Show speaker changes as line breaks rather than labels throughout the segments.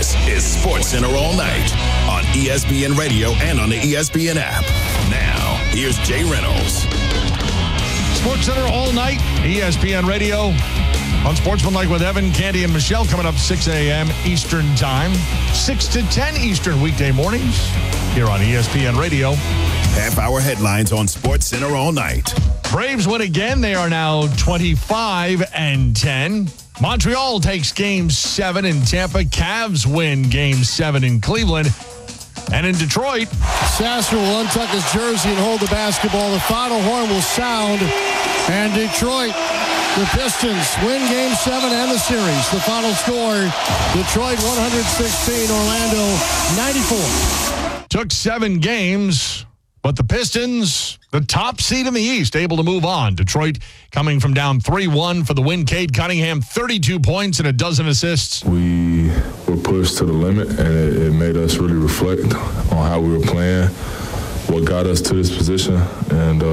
This is SportsCenter All Night on ESPN Radio and on the ESPN app. Now, here's Jay Reynolds.
SportsCenter All Night, ESPN Radio on Sportsmanlike with Evan, Candy, and Michelle coming up 6 a.m. Eastern Time, 6 to 10 Eastern weekday mornings here on ESPN Radio.
Half-hour headlines on SportsCenter All Night.
Braves win again. They are now 25-10. Montreal takes Game 7 in Tampa. Cavs win Game 7 in Cleveland. And in Detroit,
Sasser will untuck his jersey and hold the basketball. The final horn will sound. And Detroit, the Pistons, win Game 7 and the series. The final score, Detroit 116, Orlando 94.
Took 7 games, but the Pistons, the top seed in the East, able to move on. Detroit coming from down 3-1 for the win. Cade Cunningham, 32 points and a dozen assists.
We were pushed to the limit, and it made us really reflect on how we were playing, what got us to this position, and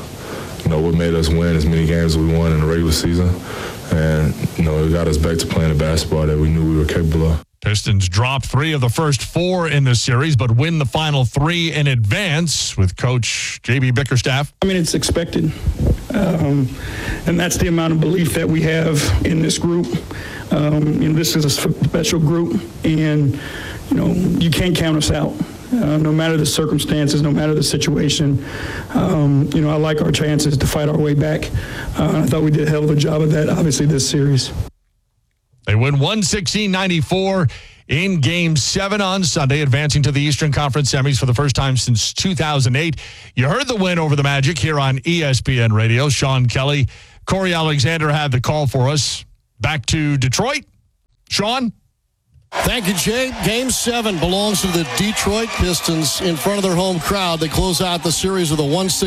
what made us win as many games as we won in the regular season. And, it got us back to playing the basketball that we knew we were capable of.
Pistons dropped 3 of the first 4 in the series, but win the final 3 in advance with Coach J.B. Bickerstaff.
It's expected, and that's the amount of belief that we have in this group. This is a special group, and, you can't count us out. No matter the circumstances, no matter the situation, I like our chances to fight our way back. I thought we did a hell of a job of that, obviously, this series.
They win 116-94 in Game 7 on Sunday, advancing to the Eastern Conference semis for the first time since 2008. You heard the win over the Magic here on ESPN Radio. Sean Kelly, Corey Alexander had the call for us. Back to Detroit. Sean?
Thank you, Jay. Game 7 belongs to the Detroit Pistons in front of their home crowd. They close out the series with a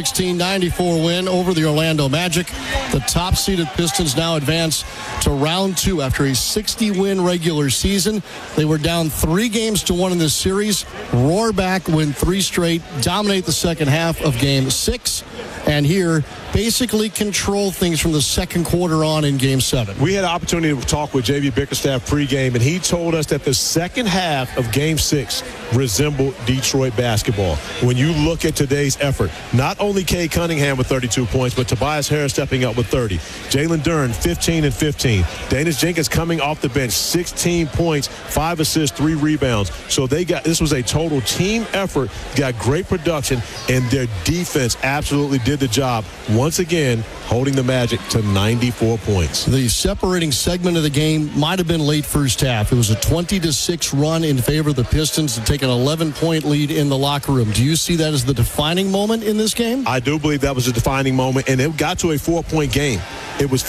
116-94 win over the Orlando Magic. The top-seeded Pistons now advance to round 2 after a 60-win regular season. They were down 3-1 in this series. Roar back, win 3 straight, dominate the second half of Game 6. And here, basically control things from the second quarter on in Game 7.
We had an opportunity to talk with J.B. Bickerstaff pregame, and he told us that the second half of Game 6 resembled Detroit basketball. When you look at today's effort, not only Cade Cunningham with 32 points, but Tobias Harris stepping up with 30. Jalen Duren, 15 and 15. Danius Jenkins coming off the bench, 16 points, 5 assists, 3 rebounds. So this was a total team effort, got great production, and their defense absolutely did the job once again, holding the Magic to 94 points.
The separating segment of the game might have been late first half. It was a 20-6 run in favor of the Pistons to take an 11-point lead in the locker room. Do you see that as the defining moment in this game?
I do believe that was a defining moment, and it got to a 4-point game. It was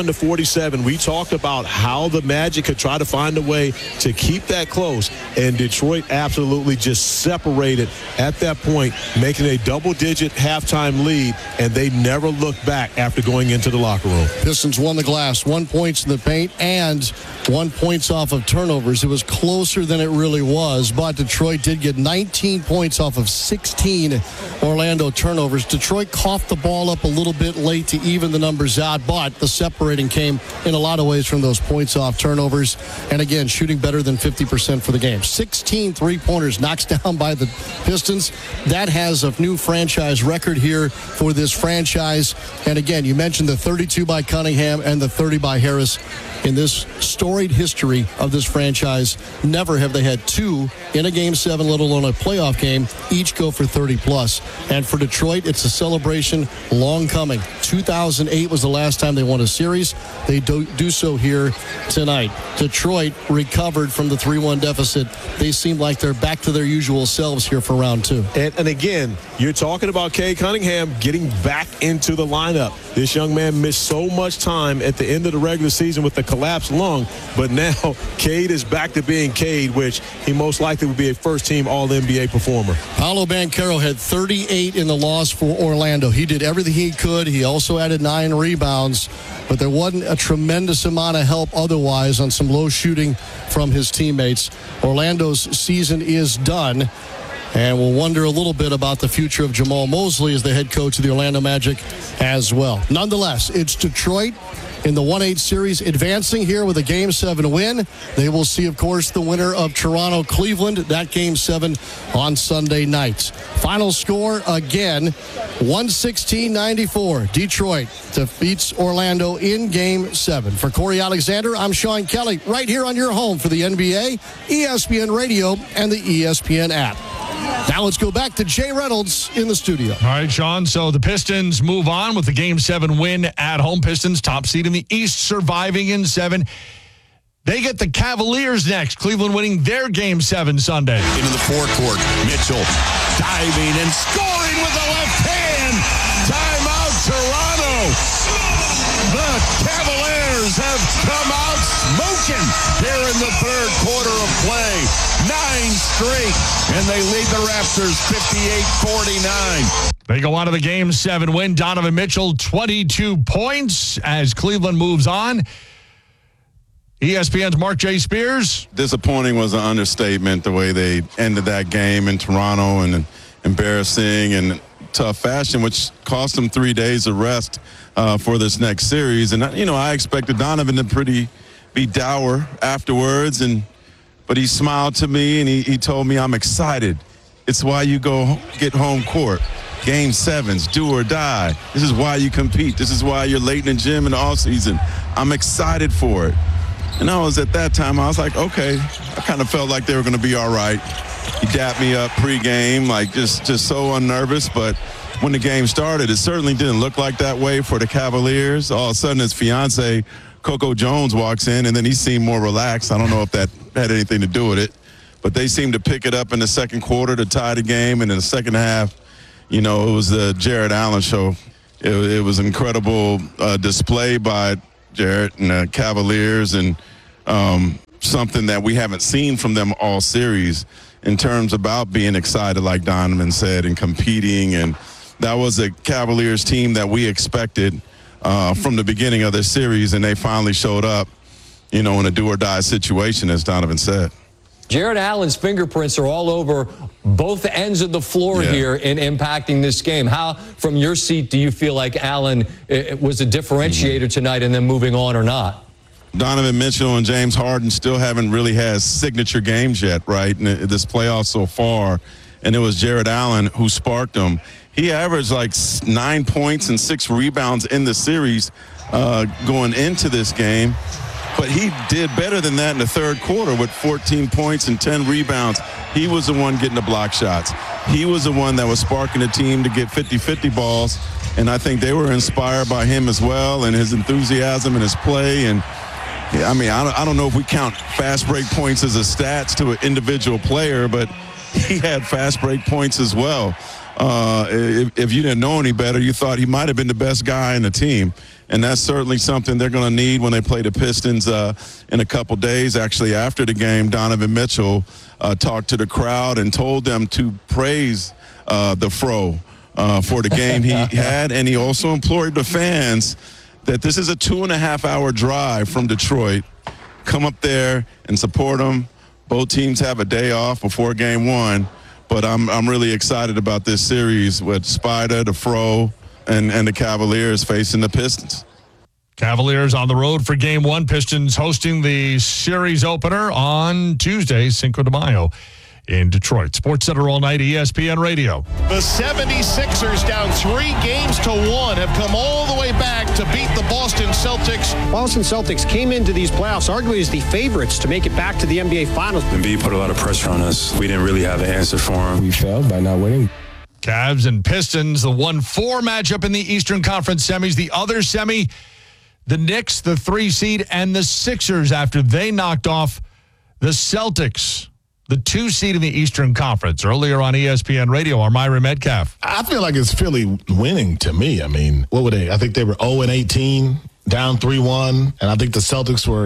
51-47. We talked about how the Magic could try to find a way to keep that close, and Detroit absolutely just separated at that point, making a double-digit halftime lead, and they never looked back after going into the locker room.
Pistons won the glass, 1 point in the paint, and 1 point off of turnovers. It was closer than it really was, but Detroit did get 19 points off of 16 Orlando turnovers. Detroit coughed the ball up a little bit late to even the numbers out, but the separating came in a lot of ways from those points off turnovers. And again, shooting better than 50% for the game. 16 three-pointers knocks down by the Pistons. That has a new franchise record here for this franchise. And again, you mentioned the 32 by Cunningham and the 30 by Harris. In this storied history of this franchise, never have they had 2 in a Game 7, let alone a playoff game, each go for 30-plus. And for Detroit, it's a celebration long coming. 2008 was the last time they won a series. They do so here tonight. Detroit recovered from the 3-1 deficit. They seem like they're back to their usual selves here for round 2.
And again, you're talking about Cade Cunningham getting back into the lineup. This young man missed so much time at the end of the regular season with the collapsed lung, but now Cade is back to being Cade, which he most likely would be a first-team All-NBA performer.
Paolo Banchero had 38 in the loss for Orlando. He did everything he could. He also added 9 rebounds, but there wasn't a tremendous amount of help otherwise on some low shooting from his teammates. Orlando's season is done. And we'll wonder a little bit about the future of Jamal Mosley as the head coach of the Orlando Magic as well. Nonetheless, it's Detroit in the 1-8 series advancing here with a Game 7 win. They will see, of course, the winner of Toronto-Cleveland, that Game 7 on Sunday night. Final score, again, 116-94. Detroit defeats Orlando in Game 7. For Corey Alexander, I'm Sean Kelly, right here on your home for the NBA, ESPN Radio, and the ESPN app. Now let's go back to Jay Reynolds in the studio.
All right, Sean. So the Pistons move on with the Game 7 win at home. Pistons top seed in the East, surviving in 7. They get the Cavaliers next. Cleveland winning their Game 7 Sunday.
Into the forecourt. Mitchell diving and scoring with the left hand. Timeout, Toronto. The Cavaliers have come out smoking here in the third quarter of play. 9 straight, and they lead the Raptors 58-49.
They go on to the Game 7 win. Donovan Mitchell, 22 points as Cleveland moves on. ESPN's Mark J. Spears.
Disappointing was an understatement, the way they ended that game in Toronto, and embarrassing and tough fashion, which cost them 3 days of rest for this next series. And, I expected Donovan to be dour afterwards, but he smiled to me and he told me, I'm excited. It's why you go get home court. Game 7s, do or die. This is why you compete. This is why you're late in the gym in the offseason. I'm excited for it. And at that time, I was like, okay, I kind of felt like they were going to be all right. He dapped me up pregame, just so unnervous. But when the game started, it certainly didn't look like that way for the Cavaliers. All of a sudden, his fiance, Coco Jones, walks in, and then he seemed more relaxed. I don't know if that had anything to do with it. But they seemed to pick it up in the second quarter to tie the game. And in the second half, it was the Jared Allen show. It was an incredible display by Jared and the Cavaliers, and something that we haven't seen from them all series in terms about being excited, like Donovan said, and competing. And that was a Cavaliers team that we expected from the beginning of this series, and they finally showed up, in a do-or-die situation, as Donovan said.
Jared Allen's fingerprints are all over both ends of the floor here in impacting this game. How, from your seat, do you feel like Allen was a differentiator tonight and then moving on or not?
Donovan Mitchell and James Harden still haven't really had signature games yet, right, in this playoff so far. And it was Jared Allen who sparked them. He averaged like 9 points and 6 rebounds in the series going into this game. But he did better than that in the third quarter with 14 points and 10 rebounds. He was the one getting the block shots. He was the one that was sparking the team to get 50-50 balls. And I think they were inspired by him as well, and his enthusiasm and his play. And I don't know if we count fast break points as a stats to an individual player, but he had fast break points as well. If you didn't know any better, you thought he might have been the best guy in the team. And that's certainly something they're going to need when they play the Pistons in a couple days. Actually, after the game, Donovan Mitchell talked to the crowd and told them to praise the Fro for the game he had. And he also implored the fans that this is a 2.5-hour drive from Detroit. Come up there and support them. Both teams have a day off before Game 1. But I'm really excited about this series with Spider, the Fro, and the Cavaliers facing the Pistons.
Cavaliers on the road for Game 1. Pistons hosting the series opener on Tuesday, Cinco de Mayo in Detroit. SportsCenter all night, ESPN Radio.
The 76ers, down 3 games to 1, have come all the way back to beat the Boston Celtics.
Boston Celtics came into these playoffs arguably as the favorites to make it back to the NBA Finals.
Embiid put a lot of pressure on us. We didn't really have an answer for him.
We failed by not winning.
Cavs and Pistons, the 1-4 matchup in the Eastern Conference semis. The other semi, the Knicks, the 3 seed, and the Sixers after they knocked off the Celtics, the 2 seed in the Eastern Conference. Earlier on ESPN Radio, Armira Metcalf.
I feel like it's Philly winning to me. I mean, what were they? I think they were 0-18, down 3-1, and I think the Celtics were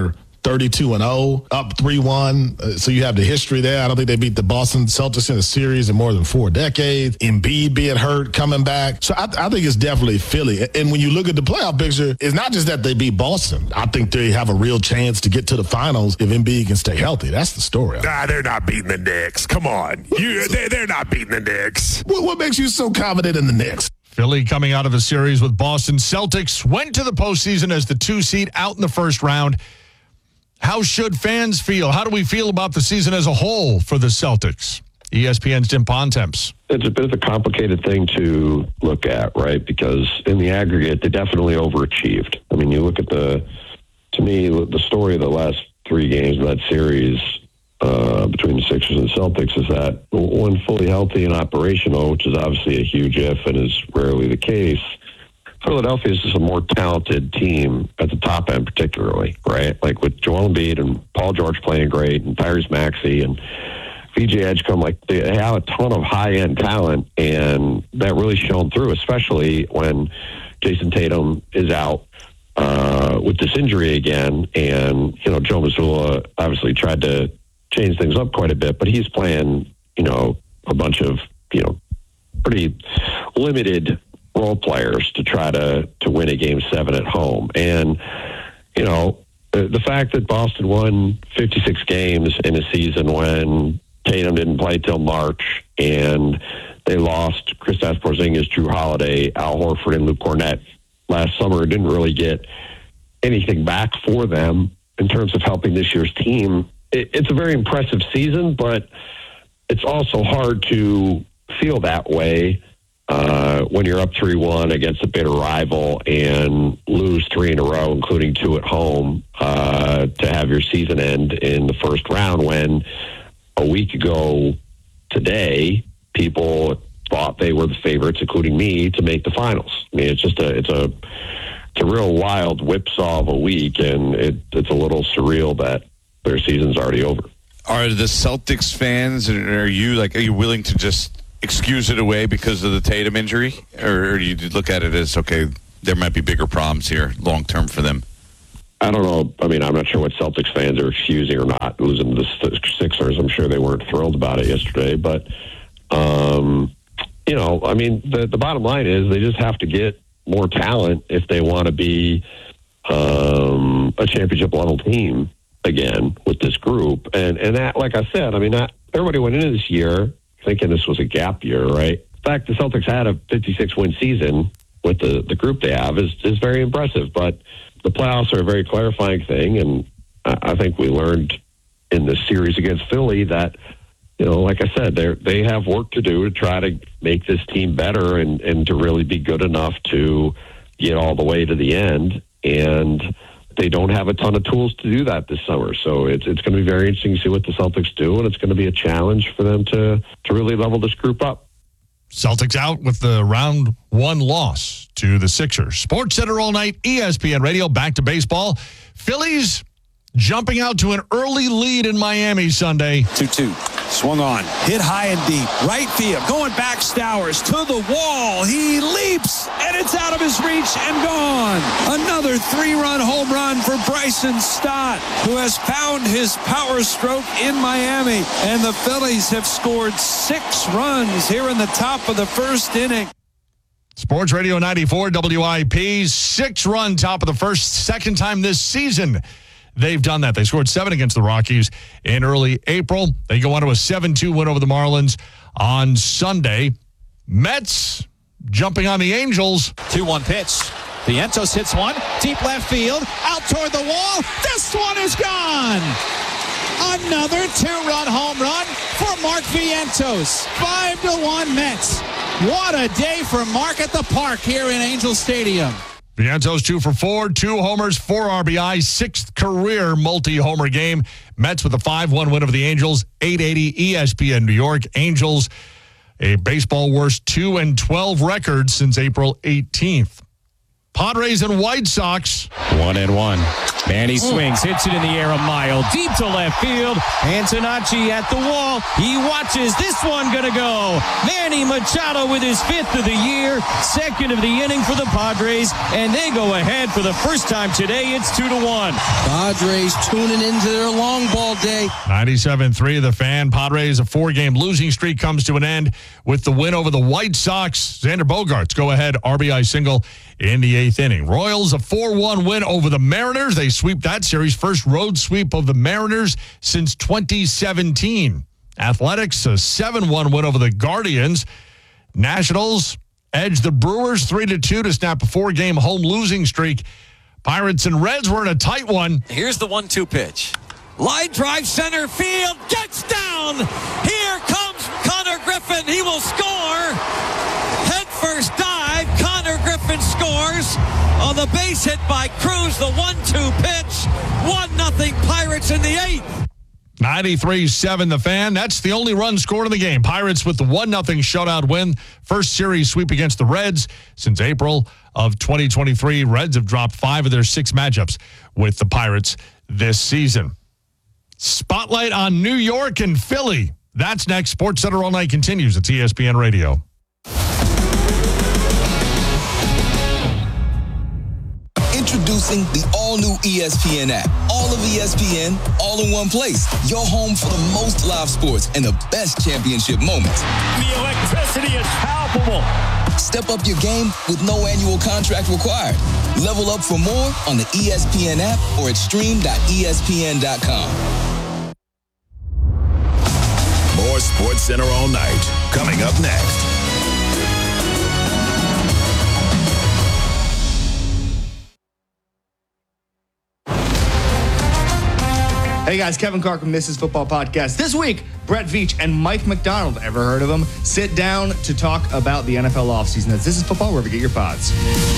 32-0, up 3-1. So you have the history there. I don't think they beat the Boston Celtics in a series in more than 4 decades. Embiid being hurt, coming back. So I think it's definitely Philly. And when you look at the playoff picture, it's not just that they beat Boston. I think they have a real chance to get to the finals if Embiid can stay healthy. That's the story.
Nah, they're not beating the Knicks. Come on. They're not beating the Knicks.
What makes you so confident in the Knicks?
Philly, coming out of the series with Boston Celtics, went to the postseason as the 2 seed out in the first round. How should fans feel? How do we feel about the season as a whole for the Celtics? ESPN's Jim Bontemps.
It's a bit of a complicated thing to look at, right? Because in the aggregate, they definitely overachieved. I mean, you look at to me, the story of the last 3 games of that series between the Sixers and Celtics is that when fully healthy and operational, which is obviously a huge if and is rarely the case, Philadelphia is just a more talented team at the top end, particularly, right? Like with Joel Embiid and Paul George playing great and Tyrese Maxey and VJ Edgecombe, like they have a ton of high-end talent, and that really shone through, especially when Jason Tatum is out with this injury again. And, Joe Mazzulla obviously tried to change things up quite a bit, but he's playing, a bunch of, pretty limited role players to try to win a Game 7 at home. And, the fact that Boston won 56 games in a season when Tatum didn't play till March and they lost Kristaps Porzingis, Drew Holiday, Al Horford, and Luke Kornet last summer, didn't really get anything back for them in terms of helping this year's team. It's a very impressive season, but it's also hard to feel that way when you're up 3-1 against a bitter rival and lose 3 in a row, including 2 at home, to have your season end in the first round when a week ago today, people thought they were the favorites, including me, to make the finals. I mean, it's just it's a real wild whipsaw of a week, and it's a little surreal that their season's already over.
Are the Celtics fans, are you willing to just excuse it away because of the Tatum injury? Or do you look at it as, okay, there might be bigger problems here long term for them?
I don't know. I mean, I'm not sure what Celtics fans are excusing or not. Losing to the Sixers, I'm sure they weren't thrilled about it yesterday. But, I mean, the bottom line is they just have to get more talent if they want to be a championship-level team again with this group. And that, like I said, I mean, everybody went into this year thinking this was a gap year, right? In fact, the Celtics had a 56-win season with the group they have is very impressive. But the playoffs are a very clarifying thing, and I think we learned in this series against Philly that, like I said, they have work to do to try to make this team better and to really be good enough to get all the way to the end. And they don't have a ton of tools to do that this summer. So it's going to be very interesting to see what the Celtics do, and it's going to be a challenge for them to really level this group up.
Celtics out with the round 1 loss to the Sixers. Sports Center all night, ESPN Radio, back to baseball. Phillies jumping out to an early lead in Miami Sunday.
2-2. Swung on. Hit high and deep. Right field. Going back Stowers to the wall. He leaps, and it's out of his reach and gone. Another 3-run home run for Bryson Stott, who has found his power stroke in Miami. And the Phillies have scored 6 runs here in the top of the first inning.
Sports Radio 94 WIP, 6-run top of the first, second time this season they've done that. They scored 7 against the Rockies in early April. They go on to a 7-2 win over the Marlins on Sunday. Mets jumping on the Angels.
2-1 pitch. Vientos hits one. Deep left field. Out toward the wall. This one is gone. Another 2-run home run for Mark Vientos. 5-1 Mets. What a day for Mark at the park here in Angel Stadium.
Vientos 2 for 4, 2 homers, 4 RBI, 6th career multi-homer game. Mets with a 5-1 win over the Angels, 880 ESPN New York. Angels, a baseball worst 2-12 record since April 18th. Padres and White Sox.
1-1. Manny swings, hits it in the air a mile, deep to left field. Antonacci at the wall. He watches this one gonna go. Manny Machado with his 5th of the year, 2nd of the inning for the Padres, and they go ahead for the first time today. It's 2-1.
Padres tuning into their long ball day.
97-3 The Fan. Padres, a 4-game losing streak comes to an end with the win over the White Sox. Xander Bogaerts go ahead RBI single in the 8th inning. Royals, a 4-1 win over the Mariners. They sweep that series. First road sweep of the Mariners since 2017. Athletics, a 7-1 win over the Guardians. Nationals edge the Brewers 3-2 to snap a 4-game home losing streak. Pirates and Reds were in a tight one.
Here's the 1-2 pitch. Line drive center field. Gets down. Here comes Connor Griffin. He will score. Head first dive. Connor Griffin scores on the base hit by Cruz. The 1-2 pitch. 1-0 Pirates in the 8th.
93-7 The Fan. That's the only run scored in the game. Pirates with the 1-0 shutout win. First series sweep against the Reds since April of 2023. Reds have dropped 5 of their 6 matchups with the Pirates this season. Spotlight on New York and Philly. That's next. Sports Center All Night continues. It's ESPN Radio.
Introducing the all-new ESPN app. All of ESPN, all in one place. Your home for the most live sports and the best championship moments.
The electricity is palpable.
Step up your game with no annual contract required. Level up for more on the ESPN app or at stream.espn.com.
More Sports Center All Night coming up next.
Hey guys, Kevin Carr from This Is Football Podcast. This week, Brett Veach and Mike McDonald, ever heard of them, sit down to talk about the NFL offseason. That's This Is Football, wherever you get your pods.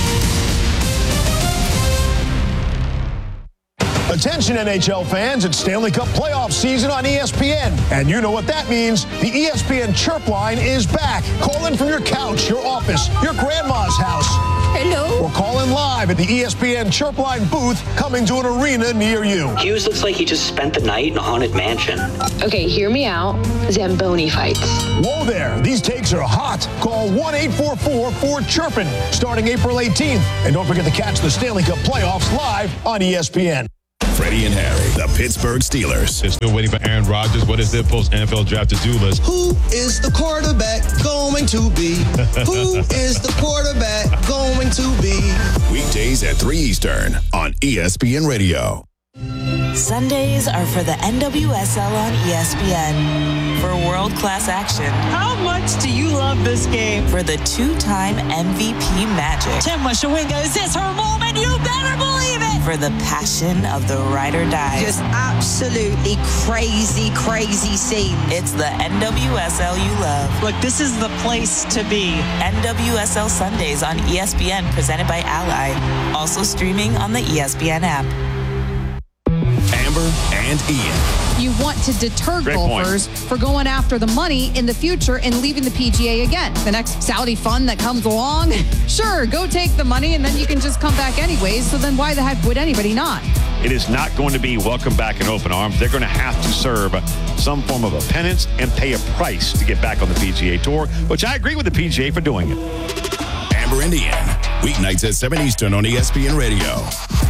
Attention NHL fans, it's Stanley Cup playoff season on ESPN. And you know what that means. The ESPN Chirp line is back. Call in from your couch, your office, your grandma's house.
Hello.
Or call in live at the ESPN Chirp line booth coming to an arena near you.
Hughes looks like he just spent the night in a haunted mansion. Okay, hear me out. Zamboni fights.
Whoa there. These takes are hot. Call 1-844-4-CHIRPIN starting April 18th. And don't forget to catch the Stanley Cup playoffs live on ESPN.
Freddie and Harry, the Pittsburgh Steelers.
They're still waiting for Aaron Rodgers. What is their post-NFL draft to-do list?
Who is the quarterback going to be? Who is the quarterback going to be?
Weekdays at 3 Eastern on ESPN Radio.
Sundays are for the NWSL on ESPN. For world-class action.
How much do you love this game?
For the 2-time MVP Magic.
Chema Shawinga, is this her moment? You better believe it!
For the passion of the ride or die.
Just absolutely crazy, crazy scene.
It's the NWSL you love.
Look, this is the place to be.
NWSL Sundays on ESPN, presented by Ally. Also streaming on the ESPN app.
Amber and Ian.
You want to deter golfers for going after the money in the future and leaving the PGA again. The next Saudi fund that comes along, sure, go take the money and then you can just come back anyways. So then why the heck would anybody not?
It is not going to be welcome back in open arms. They're going to have to serve some form of a penance and pay a price to get back on the PGA Tour, which I agree with the PGA for doing it.
Amber and Ian, weeknights at 7 Eastern on ESPN Radio.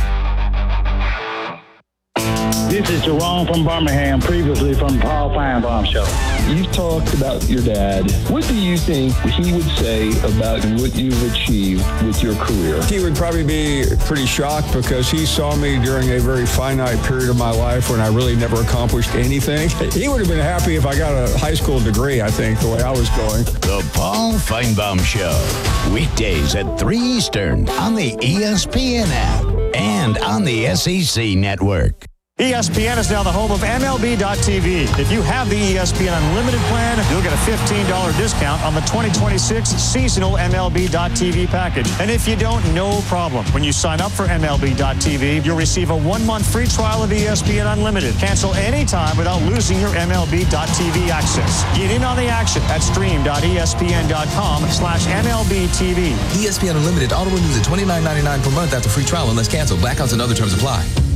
This is Jerome from Birmingham, previously from the Paul Feinbaum Show.
You've talked about your dad. What do you think he would say about what you've achieved with your career?
He would probably be pretty shocked because he saw me during a very finite period of my life when I really never accomplished anything. He would have been happy if I got a high school degree, I think, the way I was going.
The Paul Feinbaum Show. Weekdays at 3 Eastern on the ESPN app and on the SEC Network.
ESPN is now the home of MLB.tv. If you have the ESPN Unlimited plan, you'll get a $15 discount on the 2026 seasonal MLB.tv package. And if you don't, no problem. When you sign up for MLB.tv, you'll receive a 1-month free trial of ESPN Unlimited. Cancel anytime without losing your MLB.tv access. Get in on the action at stream.espn.com/MLBTV.
ESPN Unlimited auto renews at $29.99 per month after free trial unless canceled. Blackouts and other terms apply.